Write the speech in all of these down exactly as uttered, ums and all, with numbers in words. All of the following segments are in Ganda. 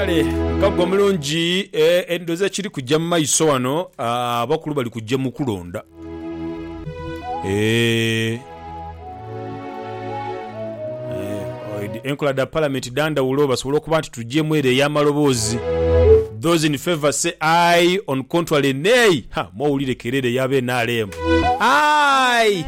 kale mukagwa mulungi eh, endoza kiri kujja mu maiso wano abakulu bali kujja mu kulonda eh enkola da parliament danda ulo basobola okuba nti tujjemu ere y'amaloboozi. Those in favor say aye, on contrary nay. Ha mwawulire kerere yabe nalem aye.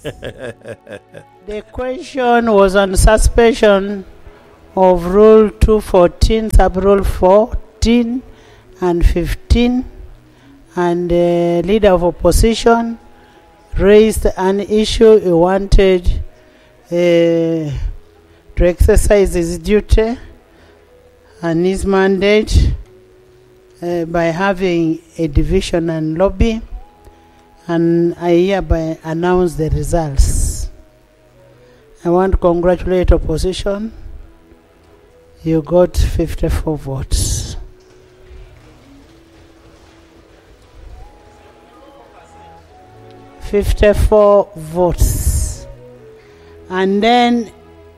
The question was on suspension of Rule two fourteen, Sub-Rule fourteen and fifteen, and the leader of opposition raised an issue. He wanted uh, to exercise his duty and his mandate uh, by having a division and lobby, and I hereby announce the results. I want to congratulate opposition. You got fifty-four votes. fifty-four votes. And then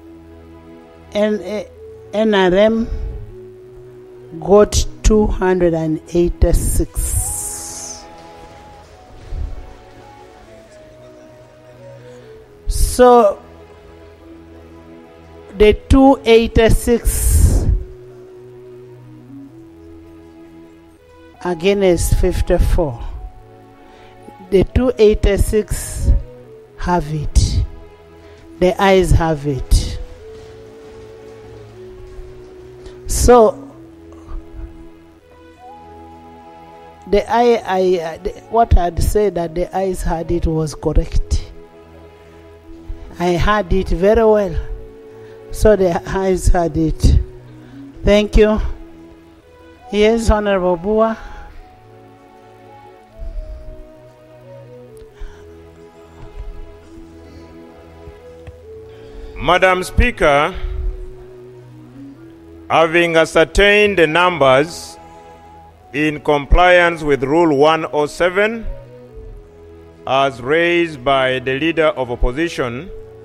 N R M got two hundred eighty-six. So the two hundred eighty-six against fifty-four. The two hundred eighty-six have it. The ayes have it. So the I, I the, what I'd said that the ayes had it was correct. I had it very well. So the ayes had it. Thank you. Yes, Honorable Bua. Madam Speaker, having ascertained the numbers in compliance with Rule one oh seven as raised by the Leader of Opposition,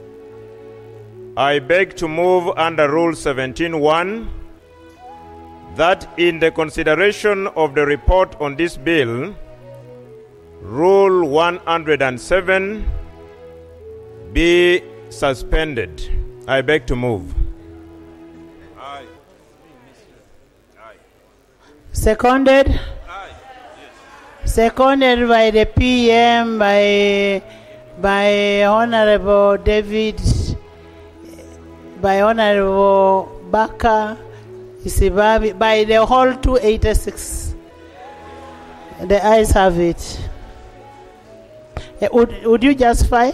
I beg to move under Rule seventeen point one that in the consideration of the report on this bill, Rule one oh seven be suspended. I beg to move. Aye. Seconded? Aye. Yes. Seconded by the P M, by, by Honorable David, by Honorable Baka, Isibabi, by the whole two hundred eighty-six. The ayes have it. Uh, would, would you justify?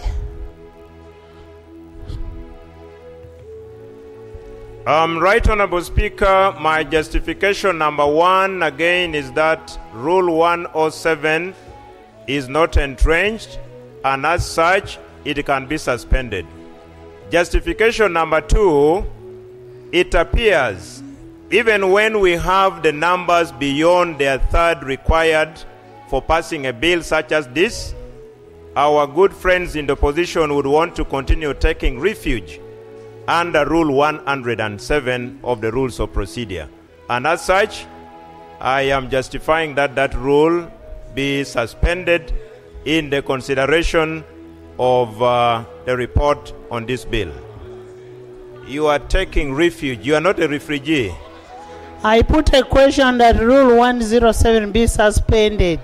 Um, right, Honorable Speaker, my justification number one again is that Rule one oh seven is not entrenched, and as such, it can be suspended. Justification number two, it appears even when we have the numbers beyond their third required for passing a bill such as this, our good friends in the opposition would want to continue taking refuge under Rule one oh seven of the Rules of Procedure. And as such, I am justifying that that rule be suspended in the consideration of uh, the report on this bill. You are taking refuge. You are not a refugee. I put a question that Rule one oh seven be suspended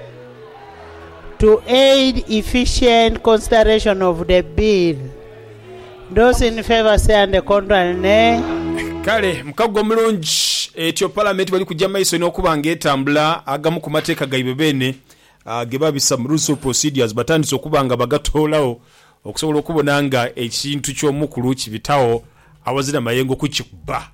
to aid efficient consideration of the bill. Those in favor say and the contrary nay. Kale mukagwa mulungi etyo parliament bali kujja maiso n'okuba ng'etambula agamu ku mateeka gaibe bene uh, ge babisa mu rules of procedures batandise okuba nga bagatoolawo okusobola okubona nga ekintu ky'omukulu kibitawo awazira mayengo kukikuba.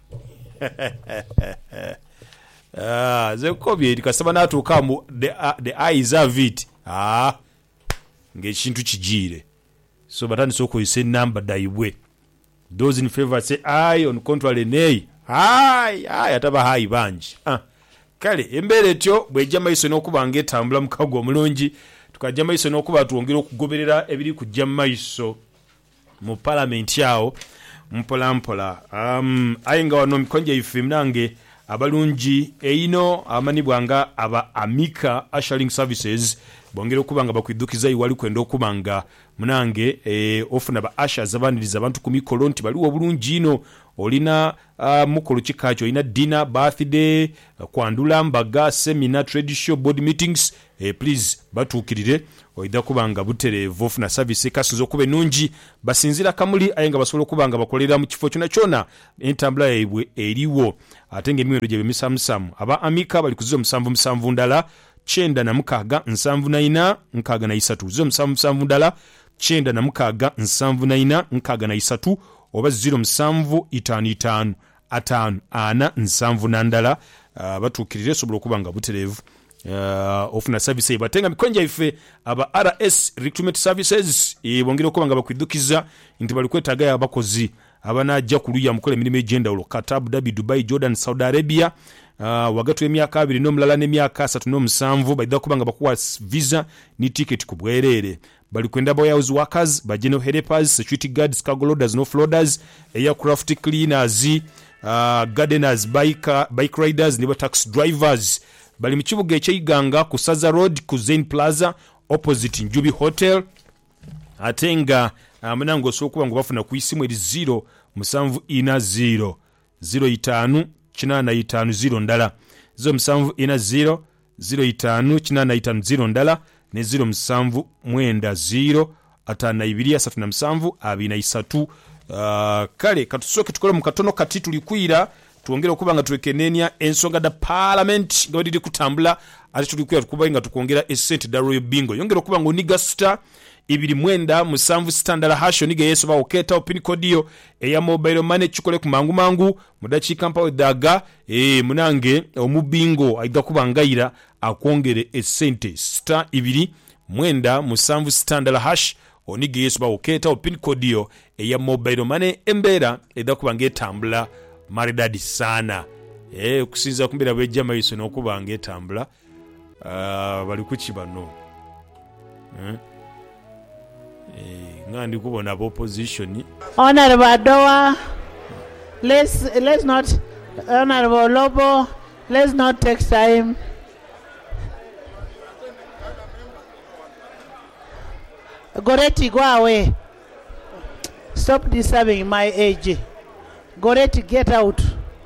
Ah, ze kobye likasaba natuuka mu the, uh, the eyes have it. Ah, ng'ekintu kigiire. So batandise okozesa enamba daibwe. Those in favor say aye, on contrary nay. Aye, aye ataba hayi banji. Ah. Kale embeera etyo bwejja maiso n'okuba ng'etambula mukagwa omulungi tukajja maiso n'okuba tuwongera okugoberera ebiri kujja maiso mu parliament yawo mpola mpola. Um, ayenga wano mikonja ife mnange abalungi eino amanibwa nga aba Amica Ushering Services bongera okuba nga bakwiddukiza iwali kwenda okuba nga munange e, ofuna ba ushers abaniriza abantu ku mikolo nti baliwo bulungi ino olina uh, mukolo kikakyo olina dinner, birthday, uh, kwandula mbaga, seminar, trade show, board meetings, eh, please batuukirire oida kubanga butereevu ofuna service kasinza okuba ennungi basinzira kamuli aye nga basobola okuba nga bakolera mu kifo kyonna kyonna entambula yaibwe eriwo ate ng'emiwendo gye bemisamusamu aba Amica bali ku ziro musanvu musanvu ndala kyenda na mukaaga nsanvu na ina nkaaga na isatu ziro musanvu musanvu ndala kyenda na mukaaga nsanvu na ina nkaaga na isatu oba ziro musanvu itaano itaano ataano ana nsanvu na ndala uh, batuukirire sobola okuba nga butereevu uh, ofuna service eyo batenga mikonja ife aba R S Recruitment Services e, bongera okuba nga bakwiddukiza nti bali kwetaaga abakozi abanajja kuluya mukola emirimu egy'enjawulo kati Abu Dhabi, Dubai, Jordan, Saudi Arabia uh, wagati w'emyaka abiri n'omulala n'emyaka asatu n'omusanvu bajja kuba nga bakuwa visa ni ticket ku bwereere bali kwenda warehouse workers ba general helpers, security guards, cargo loaders no floaters, aircraft cleaners, uh, gardeners, bike, bike riders ne taxi drivers bali mu kibuga eky'Iganga ku Saza Road ku Zen Plaza opposite Njubi Hotel atenga amanango sokuba ngo bafuna ku isimu eri ziro musanvu ina ziro ziro itaano kinana itaano ziro ndala zo musanvu ina ziro ziro itaano kinana itaano ziro ndala ne ziro musanvu mwenda ziro atana ibiri asatu na musanvu abina isatu uh, kale katusoke tukole mu katono kati tulikwira tuongera okuba nga twekenenya ensonga da parliament nga badiri kutambula ati tulikwira tukuba nga tukongera esente da Royal Bingo yongera okuba nga oniga star ibiri mwenda musanvu standard hash oniga yeso ba oketa opin code eya mobile money chikole ku mangu mangu mudakiika mpawe daga eh munange omubingo aida kubangaira akwongere esente star ibiri mwenda musanvu standard hash oniga yeso ba oketa opin code eya mobile money embera eda kubanga etambula maridadi sana eh kusinza kumbira bwejja mayiso n'okubanga etambula uh, bali kuchibano eh eh ngandi kubona opposition Honorable Adowa, let's let's not Honorable Lobo, let's not take time. Goreti, go away. Stop disturbing my age. Goreti, get out.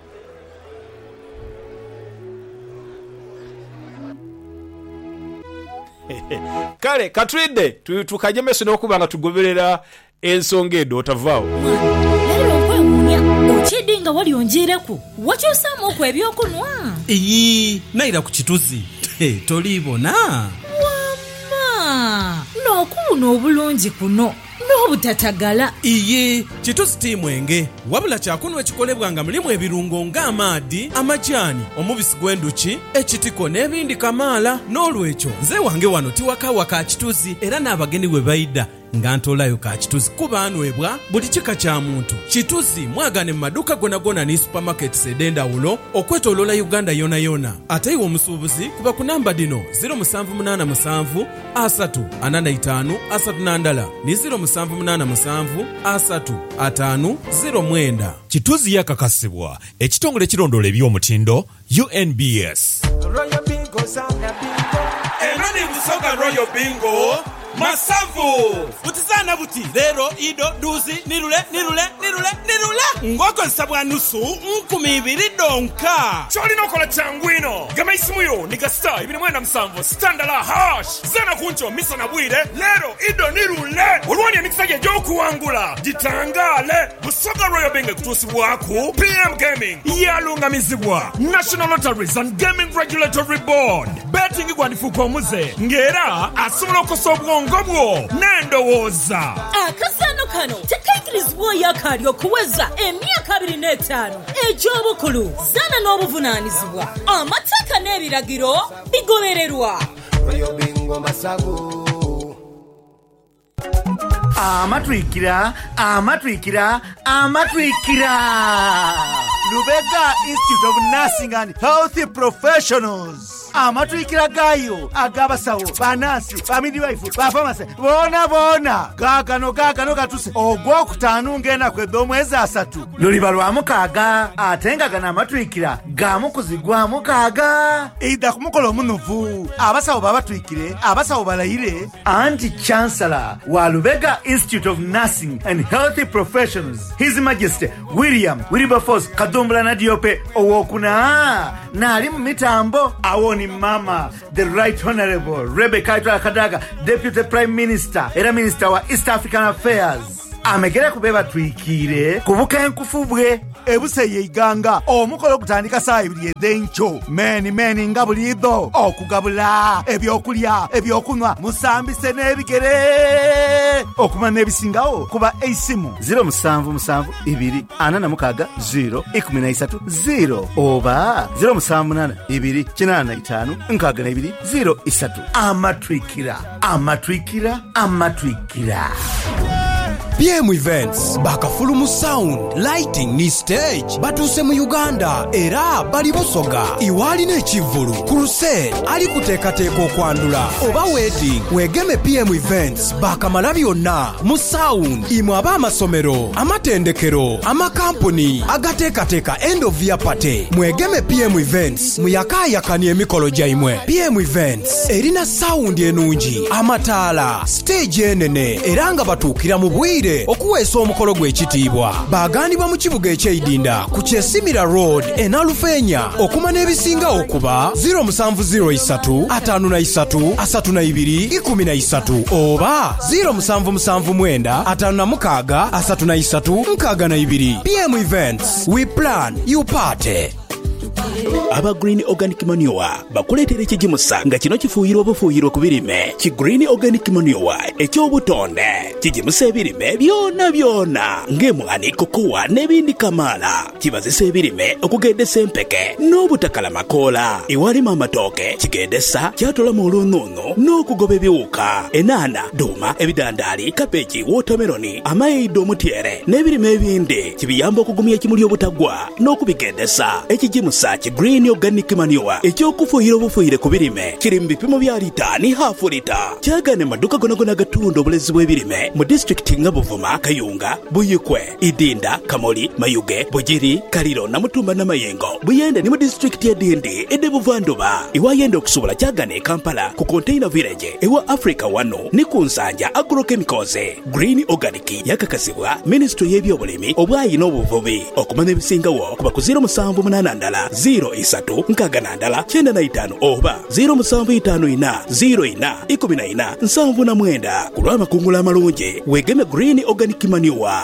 Kale katwide tukaje meso n'okubanga tugoberera ensonga edo otavaawo lero nkwemunya okidinga wali onjereku wakyosaamu okwo ebyokunwa iyi naira ku kituzi tolibona wamma n'okuwuna obulungi kuno n'obutatagala iye kituzi timwenge wabula kyakunwa ekikolebwa nga mulimu ebirungo ng'amaadi amajani omubisi gw'enduki ekitiko n'ebindi kamaala n'olwekyo nze wange wano tiwakawa ka kituzi era n'abagenyi bwe bayida nga ntolayo ka kituzi kuba anwebwa buli kika kya muntu kituzi mwagane mu maduuka gonagona ne supermarkets ed'endawulo okwetooloola Uganda yona yona ate iwe omusuubuzi kuba ku namba dino ziro musanvu munaana musanvu asatu anana itaano asatu nandala ne ziro musanvu munaana musanvu asatu ataano ziro mwenda. Kituzi yakakasibwa ekitongole kirondoola eby'omutindo U N B S. Royal Bingo sana bingo Enani busoga Royal Bingo masavu utizana buti lero ido duzi nirule nirule nirule nirule ngoko nsabwa nusu nkumi ibiri donka choli nokola changwino gama isimuyo nika star ibiri mwenda msamvu standard hash zana kuncho misa na bwire lero ido nirule ulwani ya mikisaje joku wangula jitangale busoga Royal Bingo kutusi waku P M Gaming yalunga mizibwa National Lotteries and Gaming Regulatory Board betting kwa nifuko muze ngera asumula kosobwa ngobwo nendowoza akasano kano tekaikirizibwa yakali okuweza emyaka abiri n'etaano egy'obukulu zana n'obuvunaanyizibwa amateeka n'ebiragiro bigobererwa Royal Bingo masago amatwikira amatwikira amatwikira Lubega Institute of Nursing and Health Professionals amatwikira gayo agabasawo banansi bamidwife bafamase bona bona gagano gagano gatuse ogwokutaano ng'enaku eby'omwezi asatu luliba lwa mukaaga ate nga gano amatwikira gamu kuzigwamu kaaga ida kumukola omunuvu abasawo babatwikire abasawo balayire anti chancellor wa Lubega Institute of Nursing and Healthy Professionals His Majesty William Wilberforce Kadombula Nadiope owokuna nali mu mitambo awoni mama the Right Honorable Rebecca Kadaga Deputy Prime Minister era Minister wa East African Affairs amegera kubeba twikire kubuka enkufu bwe ebuseye iganga omukolo kutandika saa ibiri eddencho meni meni nga bulido okugabula ebyokulya ebyokunwa musambise n'ebigere okumana ebisingawo kuba eisimu zero musanvu musanvu ibiri ana na mukaaga zero ikumi na isatu zero oba zero musanvu munana ibiri kinana na itanu nkaaga na ibiri zero isatu amatwikira amatwikira amatwikira. P M Events bakafulumu sound lighting ni stage batuse mu Uganda era bali Busoga iwali n'ekivulu crusade ali kuteekateeka okwandula oba wedding wegeme P M Events bakamala byonna mu sound imwe ab'amasomero amatendekero amakampuni agateekateeka end of year party mwegeme P M Events muyakaayakani emikolo gyaimwe. P M Events erina sound enungi amataala stage enene era nga batuukira mu bwire okuweesa omukolo gw'ekitiibwa baagandibwa mu kibuga eky'eidinda ku Kyesimira road enalufeenya okuma n'ebisingawo okuba zero musanvu zero isatu ataano na isatu asatu na ibiri ikumi na isatu oba zero musanvu musanvu mwenda ataano na mukaaga asatu na isatu nkaaga na ibiri. P M Events, we plan, you party. Aba Green Organic Manure bakuleetera ekigimusa nga kino kifuuyirwa obufuuyiro ku birime. Ki Green Organic Manure ekyobutonde kigimusa ebirime byonna byonna ng'emwani, kokowa n'ebindi kamaala. Kibazisa ebirime okugendesa empeke n'obutakala makoola. Ewalimu amatooke kigendesa kyatolamu olunnunnu n'okugoba ebiwuka. Enaana, duuma, ebidandaali, kabeegi, watermeloni, amayidde omutyere n'ebirime ebindi kibiyamba okugumya ekimuli obutagwa n'okubigendesa. Ekigimusa ki Green Organic Manure ekyokufuuyira obufuuyire ku birime kiri mu bipimo bya lita ne hafu lita. Kyagane maduka gonagona gatunda obulezi bw'ebirime mu disitulikiti nga Buvuma, Kayunga, Buyikwe, Idinda, Kamoli, Mayuge, Bugiri, Kaliro, Namutumba n'Amayengo. Buyende ne mu disitulikiti ya Dindi ede Buvanduba. Iwayende okusobola kyagane Kampala ku Container Village ewa Africa wano ne ku Nsanja Agrochemicals. Green Organic yakakasibwa Ministry y'ebyobulimi obwayi n'obuvubi. Okumanya ebisingawo kuba ku zero musanvu munana ndala zero isatu nkaaga na ndala kyenda na itaano oba zero musanvu itaano ina zero ina ikumi na ina nsanvu na mwenda. Ku lw'amakungula amalungi wegeme Green Organic Manure.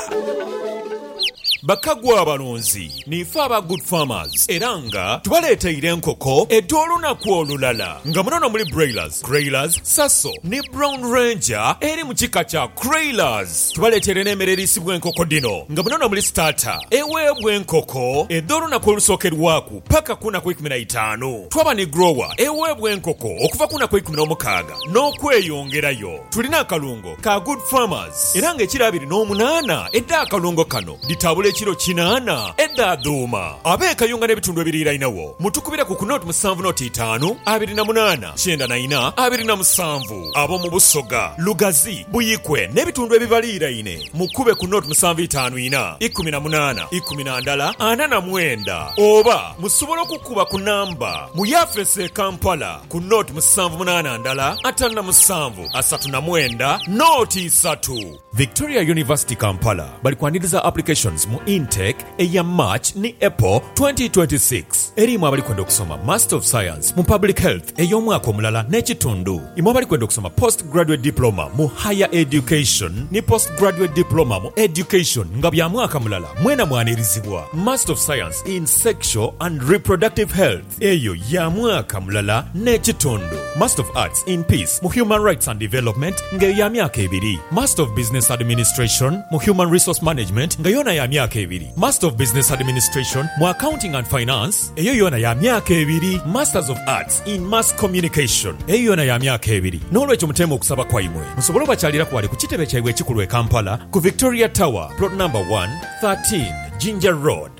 Bakagwa abalunzi nifa aba Good Farmers era nga tubaleetayire enkoko ed'olunaku olulala nga munono muli broilers, grailers, sasso ne brown ranger eri mu kika kya crailers. Tubaleetere n'emmere eriisibwa enkoko dino nga munono muli starter eweebwa enkoko ed'olunaku olusookerwaku paka ku lunaku ikumi na itaano. Twaba ne grower eweebwa enkoko okuva ku lunaku ikumi n'omukaaga n'okweyongerayo. Tulina akalungo ka Good Farmers era ng'ekiro abiri n'omunaana edda akalungo kano litabula ekiro kinaana edda aduuma. Abeekayunga n'ebitundu ebiriirainawo mutukubira ku kunoti musanvu noti itaano abiri na munaana kyenda na ina abiri na musanvu. Ab'omu Busoga, Lugazi, Buyikwe n'ebitundu ebibaliiraine mukube ku noti musanvu itaano ina ikumi na munaana ikumi na ndala ana na mwenda oba musobola okukuba ku namba mu yafesi e Kampala ku noti musanvu munaana ndala ataano na musanvu asatu na mwenda noti isatu. Victoria University Kampala bali kwaniriza applications mu intake eya March ni April twenty twenty-six. Erimu abali kwenda okusoma Master of Science mu Public Health ey'omwaka omulala n'ekitundu. Imu abali kwenda okusoma Postgraduate Diploma mu Higher Education ni Postgraduate Diploma mu Education nga bya mwaka mulala mwena mwanirizibwa. Master of Science in Sexual and Reproductive Health eyo ya mwaka mulala n'ekitundu. Master of Arts in Peace mu Human Rights and Development nga ya myaka ebiri. Master of Business Administration mu Human Resource Management nga yona ya myaka ebiri. Master of Business Administration mu Accounting and Finance eyo yona ya myaka ebiri. Masters of Arts in Mass Communication eyo yona ya myaka ebiri. N'olwekyo mutema okusaba kwaimwe musobole obakyalira ku wali ku kitebe kyaibwe ekikulu e Kampala ku Victoria Tower plot number one thirteen Ginger Road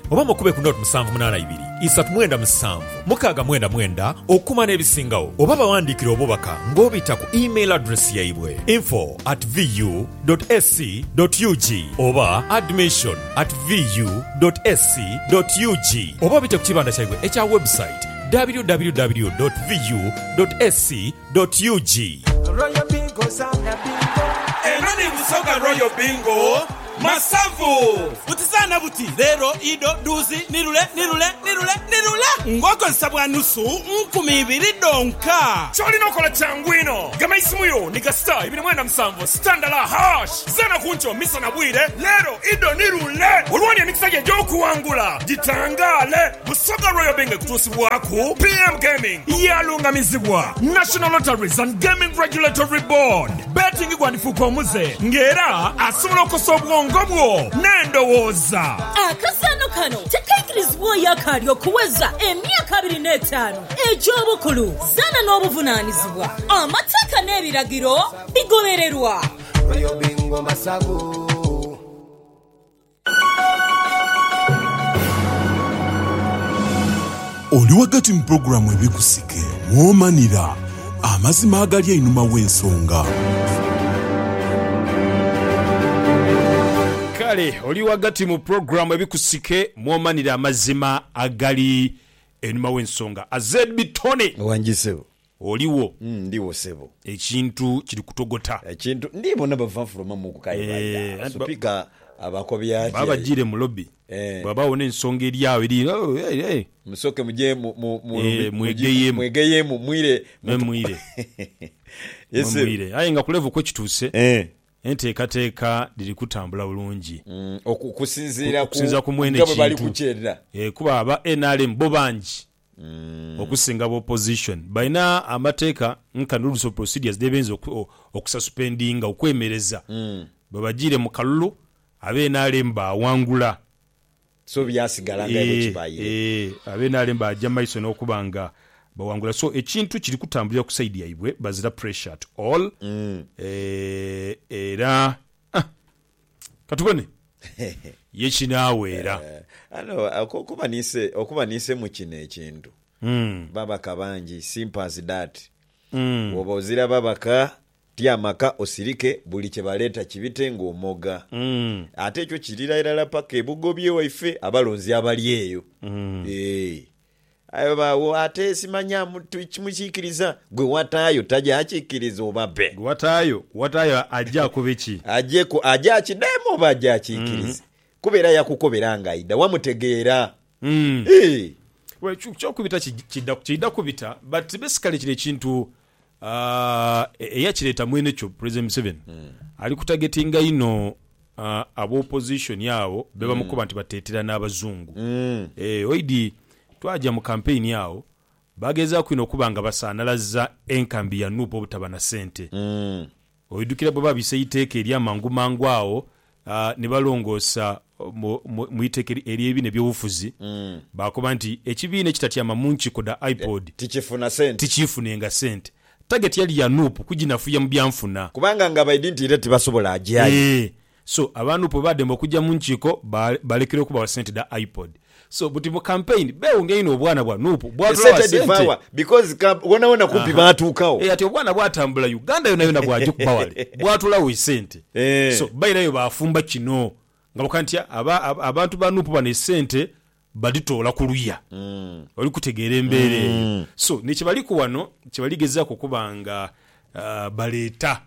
oba mukube ku noti musanvu munana ibiri isatu mwenda musanvu mukaaga mwenda mwenda okuma n'ebisingawo oba bawandiikira obubaka ng'obita ku email address yaibwe info at vu sc ug oba admission at vu sc ug oba obite ku kibanda kyaibwe ekya website w w w dot v u dot s c dot u g. Royal Bingo sana bingo. Enani musoka Royal Bingo. Masavu butisana buti lero ido duzi nirule nirule nirule nirule ngoko nsabwa nusu nkumi ibiri donka choli nokola changwino gama isimuyo nika star ibiri mwenda msamvo standala hash zana kuncho misa na bwire lero ido nirule ulwani ya mikisaje joku wangula jitangale busoka Royal Bingo kutusi waku P M Gaming yalunga mizibwa National Lotteries and Gaming Regulatory Board betting igwandifuko omuze ngera asumula okosobwa ngobwo nendowoza akasano kano tekaikirizibwa yakalyo kuweza emyaka abiri n'etaano egy'obukulu zana n'obuvunaanyizibwa amateeka n'ebiragiro bigobererwa. Royal Bingo Masago. Oli wakati mu programu ebikusike mwomanira amazima agali einuma w'ensonga. Kale oli wagati mu program ebikusike mwomanira amazima agali enuma w'ensonga. Azed Tony wanjisebo oliwo mm, ndiwo sebo ekintu kiri kutogota ekintu ndibona bavanfuluma mu kukaibanda e, supika abakobya baba jire mu lobby e. Baba wone ensonga eri awo eri oh, hey, hey. Musoke muje mu mu e, mwegeye mwegeye mu mwire mwire yes mwire ayinga kulevu ko kituse eh enteekateeka liri kutambula bulungi mm, okusinziira ku ku mwene kintu bali kukyerera eh kuba aba N R M bo bangi mm. okusinga bo opposition baina amateeka nka rules of procedures debenzo okususpendinga okwemereza mm. babajire mu kalulu abe N R M ba wangula so byasigala nga ebo kibaye eh abe N R M ba jamaiso n'okubanga bawangula so ekintu kiri kutambulira ku side yaibwe bazira pressure at all mm. eh era ah, katubone yekinaweera ano akuba nise okuba nise mu kine ekintu mm. baba kabanji simpas that mm. wobozira babaka tiamaka osirike buli kye baleta kibite ng'omoga mm. ate ekyo kirira irala paka ebugobye waife abalonzi abali eyo mm. eh ayo bawo ate simanya mtu kimuchikiriza gwe watayo taja achikiriza obabe gwe watayo watayo ajja kubeki ajje ko ajja kidemo bajja achikiriza mm. kubera yakukoberanga ida wamutegeera mm. eh we chukcho kubita kidda kidda kubita but basically kile kintu uh eya kireta mwene kyo President Museveni mm. ali kutagetinga ino uh, abo opposition yawo beba mm. mukuba nti batetera n'abazungu mm. eh oidi twaja mu campaign yawo bageza kwino kubanga basanalaza enkambi ya nupo butabana sente mm. oidukira baba biseyiteke eri amangu mangwawo uh, ne balongosa mu iteke eri ebine byobufuzi mm. bakoba nti ekibine kitatya mamunchi koda iPod tichifuna sente tichifunenga sente target yali ya nupo kujinafuya mu byanfuna kubanga nga baidinti ite basobola ajayi eh so abantu po bademo kujja munchiko balekere kuba sente da iPod so buti mu campaign beunge ino obwana bwa nupo bwatula sente because wona wona kumpi batukawo eh ati obwana bwatambula Uganda yona yona bwaje kubawale bwatula we sente eh. So bayira yo bafumba kino ngabukantia aba abantu ba nupo bane sente baditola kuluya mm. wali kutegeera embeere mm. so ne kibali ku wano kibaligeza okubanga uh, baleta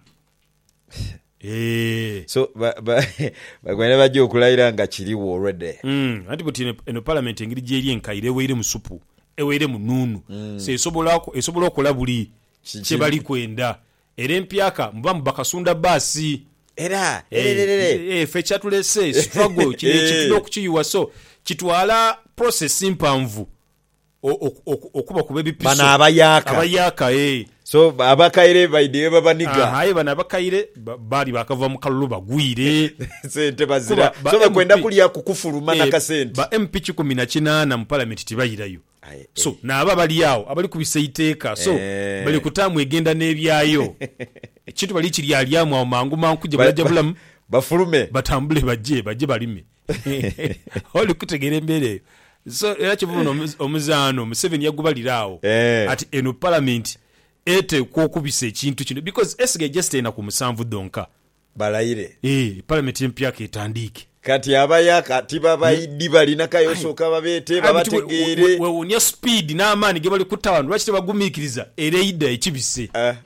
eh so ba ba bagwene bajjo okulayira nga kiriwo already mm anti buti eno parliament engiri jeri enkaire weire musupu eweire mununu mm. se esobolako esobola okulabuli kibali kwenda era empyaka mba mbakasunda basi era ererere eh fecha tulese struggle kile kitino kuchiwa so kitwala process impanvu okuba kubebi piso bana abayaka abayaka eh so abakaire baide babaniga hayi bana abakaire bali bakava mu kalulu bagwire sente bazira so bakwenda kuliya kukufuluma na kasente ba M P kumi na kinana mu parliament tibayirayo so na aba bali yawo abali kubiseyiteeka so eh. bali kutamu egenda n'ebyayo ekintu bali kiri alyamu amangu mankuje balaja bulamu bafulume batambule bajje bajje balime oli kutegera embeere so era kivuno omuzaano Museveni yagubaliraawo eh. ati eno parliament ete kwokubisa ekintu kino because esige just ena ku musanvu donka balayire eh parliament empya ketandike kati abaya kati babayidi balina kayosoka babete babategeere we unya speed n'amaani ge bali kutawandu lwaki tebagumiikiriza ereida ekibise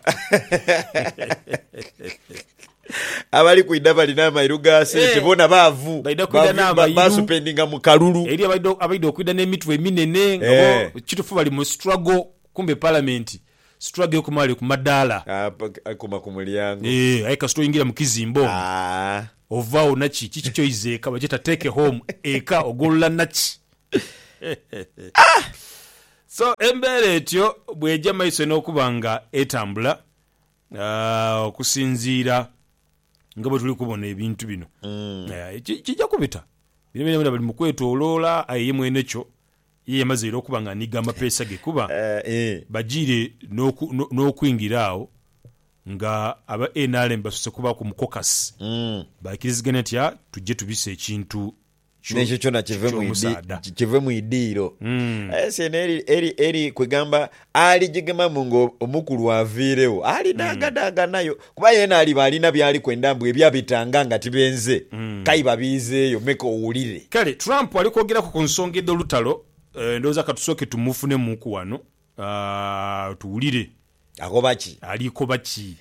abali kuida balina amairu gase tebona baavu basupendinga mu kalulu eri abaida okuida n'emitwe eminene ngabo kitufu bali mu struggle kumbe parliament struggle kumali ku madala akoma ku mulyango eh ayika sto ingira mu kizimbo ah ovao nachi chichi choizeka bachita take home eka ogolola nachi ah! So embere etyo bweja maiso n'okubanga etambula uh, okusinziira ngabo tuli kubona ebintu bino mm. uh, kijja kubita bino bino bali mu kwetoloola aye mwene kyo ye maziro okubanga niga amapesa ge kuba uh, eh. bajire n'okwingiraawo nga aba N R M basose kuba ku mukokasi mm. bakirizigana tya tujje tubise ekintu nekyo kyona kive mu kive mu idiro mm. ese neri eri eri kwegamba ali jigema mungo omukulu avirewo ali daga daga nayo kuba yena ali balina byali kwendambu ebyabitanga nga tibenze mm. kai babizeyo meko owulire kale Trump alikogera ku nsonga edo lutalo uh, ndoza katusoke tumufune muku wano uh, tuwulire akobachi aliko bachi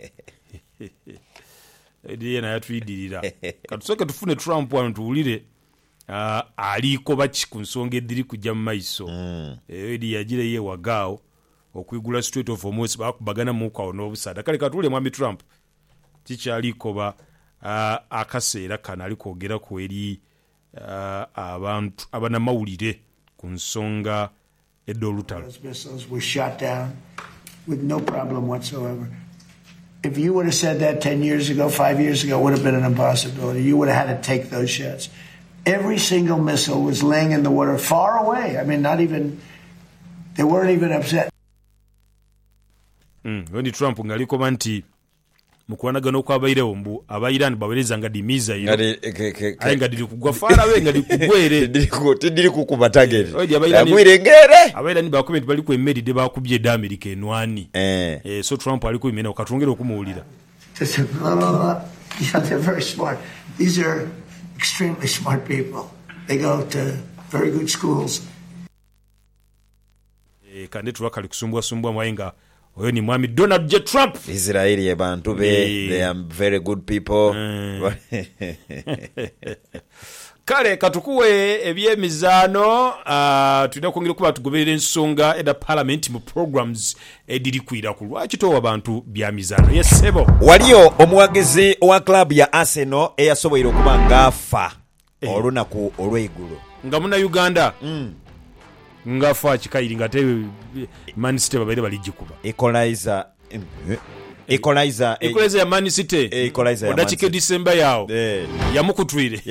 ndiye na yatwidirira katusoke tufune Trump wano tuwulire uh, aliko bachi ku nsonga ediri kujja mu maiso mm. edi yagire ye wagao okwigula Strait of Hormuz bakubagana muko awo n'obusada kale katule mwami Trump kichi aliko ba uh, akaseera kana alikogera ku eri uh, abantu abana mawulire ku nsonga edo lutalo were shot down with no problem whatsoever. If you would have said that ten years ago, five years ago, it would have been an impossibility. You would have had to take those shots. Every single missile was laying in the water far away. I mean, not even, they weren't even upset. Mm, when Trump ngaliko manti mukwanagana okwabayirewo mbu abayirani bawereza nga dimiza iyo ayenga diri kugwa fara we nga dikugwere diri kukuba target amwirengere abayirani bakomenti bali ku emedi de bakubye da America enwani eh eh so Trump ali ku imena okatongera okumuwulira they're very smart. These are extremely smart people. They go to very good schools. eh kandi tuwakali kusumbwa sumbwa mwayenga oyo ni mwami Donald J Trump Israeli abantu be yeah. They are very good people mm. Kale katukuwe ebyemizano uh, tulina kwongera kuba tugoberera ensonga eda parliament mu programs ediri kwira ku lwaki to abantu bya mizano yesebo waliyo omuwagizi wa club ya Arsenal eyasoboyire okuba ngafa eh. olunaku olw'eigulo nga muna Uganda mm. ngafa chikairi ngate Man City babere balijikuba equalizer equalizer equalizer ya Man City equalizer ya odachike December yao eh yamukutwire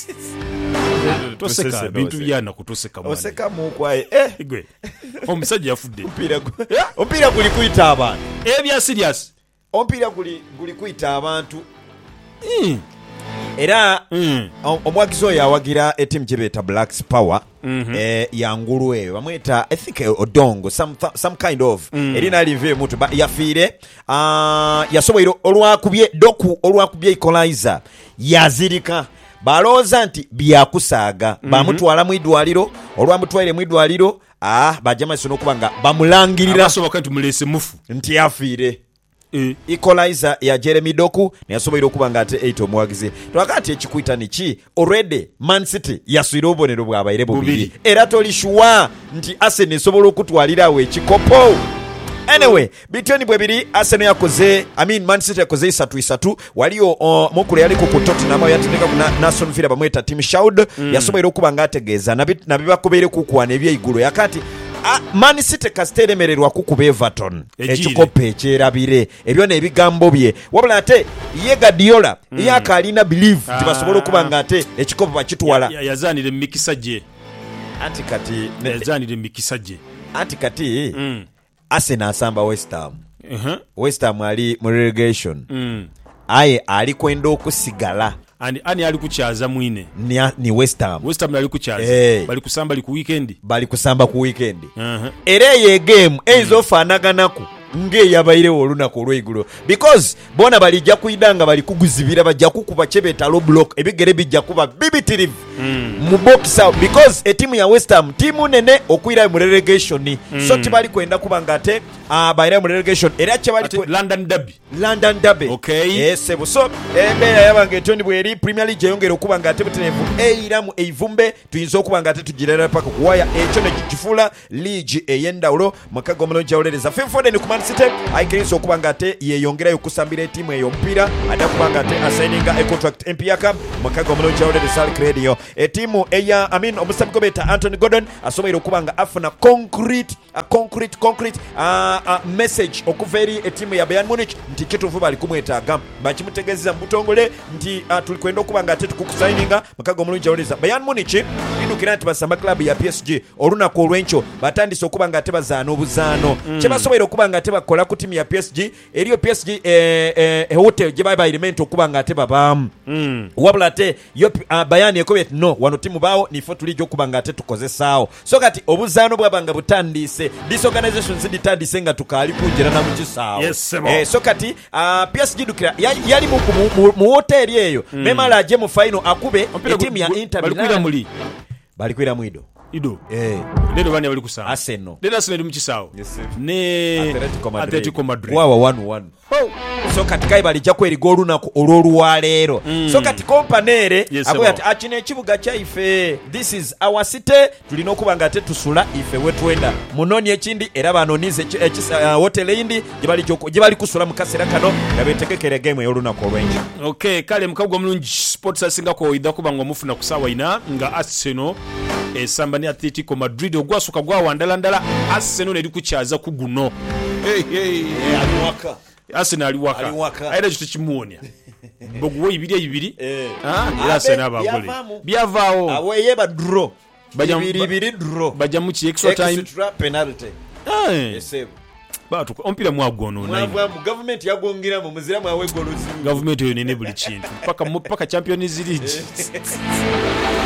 toseka bintu byana kutoseka mwana oseka mu kwaye eh igwe omusajja yafudde mpira mpira kuli kuita abantu ebya serious mpira kuli kuli kuita abantu mm. era mm. omwagizo yawagira etimu gyebeta Black Power mm-hmm. eh, yangulu eyo bamweta I think odongo some some kind of mm. erina live mutu yafire uh, yasoboyiro olwakubye doku olwakubye equalizer yazirika baloza nti byakusaaga mm-hmm. bamutwala mu idwaliro olwamutwaire mu idwaliro ah bajama sono kubanga bamulangirira abasoboka nti mulese mufu nti yafire E. equalizer ya Jeremy Doku neyasoboyire okubanga ate eight omwagize twakati ekikuita niki already Man City yaswira obonero bwabayire bubiri era toli sure nti Arsenal esobola okutwalira we ekikopo anyway bitweni bwebiri Arsenal yakoze I mean Man City yakoze isatu isatu waliyo uh, mukule yali ku Tottenham yatendeka ku National Villa bamweta Tim Shaud mm. yasoboyire okubanga ategeeza nabibakubere kukwana ebyeigulu yakati Ah, Man City kasteremererwa kukuba Everton ekikope ekyerabire ebyo ne ebigambo bye wabula ate ye Guardiola mm. yakalina believe ah. tibasobola okubanga ate ekikope bakitwala ya, yazanire mikisa je anti kati yazanire mikisa je anti kati mm. Arsenal asamba West Ham uh-huh. West Ham ali mu relegation mm. aye ali kwenda okusigala ani ani ali kuchaza mwine ni, ni West Ham West Ham ali kuchaza hey. bali kusamba bali ku weekend bali kusamba ku weekend uh-huh. era ye game ezofaanaganaku ng'eyabayirewo olunaku olw'eigulo because bona balijja kuidanga bali kuguzibira bajja kukuba kyebeta low block ebigere bijja kuba bibitirivu mm. mu box out because etimu ya West Ham timu nene okwira mu relegation mm. so tibali kwenda kuba ngate uh, bayira mu relegation era kyebali kwe... London derby London derby okay yes so embeera yabange tondi bweri Premier League yongera okuba ngate butenevu eira mu eivumbe tuyinza okuba ngate tugirera paka kuwaya ekyo ne kifula league eyendawulo makago mulonja olereza Phil Foden ku Man City aikirinso okuba ngate yeyongerayo kusambira etimu eyo mpira ada kuba ngate assigninga a contract empiyaka makago mulonja olereza Sal Credio etimu eya I mean omusabigo beta Anthony Gordon asoboye okuba nga afuna concrete a concrete concrete a uh, uh, message okuveri etimu ya Bayern Munich nti kituvu bali kumwetaaga bakimutegezeza mutongole nti uh, tulikwenda okuba ngate tukukusaininga makago mulonja olereza Bayern Munich indukira nti basamba club ya P S G olunaku olw'enkyo batandise okuba ngate bazaana obuzaano mm. kyebasoboire okuba ngate bakola ku timu ya P S G eriyo P S G eh, eh, hotel gye baba element okuba ngate babaamu mm. wabula ate yo uh, Bayern ekobye no wano timu bawo nifo tulijja okuba ngate tukozesaawo so kati obuzaano bwabanga butandise disorganization ziditandise nga tukaali kunjira na mukisaawo yes, eh, so kati uh, P S G dukira yali mu, mu, mu hotel eyo mm. memala aje mu final akube etimu ya Inter Milan bali kwira mwido ido eh lero bani bali kusanga Arsenal lero Arsenal ndi mukisaawo yes, ne Atletico Madrid, Atletico Madrid. wawa one one oh. so kati kai bali jakwe rigolu nako olwolwalero mm. so kati kompanere yes, ago ati akine ekibuga kya ife this is our city tulina okuba ngate tusula ife wetwenda munoni ekindi era banonize uh, hotel indi gibali joko gibali kusula mukasera kano gabetekekere game y'olunako olwenje okay kale mukagwa mulungi sports asinga ko idha kuba ngo mufuna kusawa ina nga Arsenal esamba ni Atletico Madrid ogwasuka gwa wandalandala Arsenal eri kuchaza kuguno hey hey yeah, aliwaka Arsenal aliwaka aliwaka aida kitu kimuonya boguwo ibiri ibiri eh ah Arsenal abagole byavao aweye ba draw bajya ibiri ibiri draw bajya mu extra time extra penalty ah yes batu ompira mwagono nayo mwavu government yagongira mu muzira mwawe golozi government yo nene buli kintu paka paka Champions League